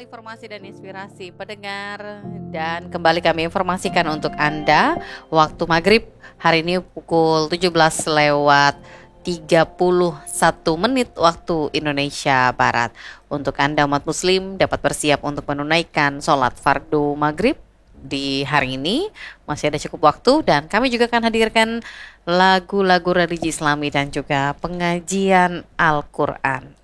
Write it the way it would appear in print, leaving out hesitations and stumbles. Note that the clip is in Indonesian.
informasi dan inspirasi pendengar. Dan kembali kami informasikan untuk Anda waktu maghrib hari ini pukul 17 lewat 31 menit waktu Indonesia Barat. Untuk Anda umat muslim dapat bersiap untuk menunaikan sholat fardu maghrib di hari ini. Masih ada cukup waktu dan kami juga akan hadirkan lagu-lagu religi Islami dan juga pengajian Al-Quran.